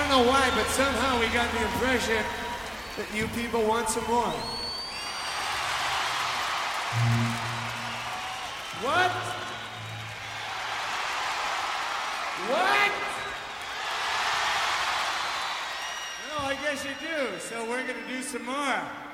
know why, but somehow we got the impression that you people want some more. What? What? No, I guess you do. So we're gonna do some more.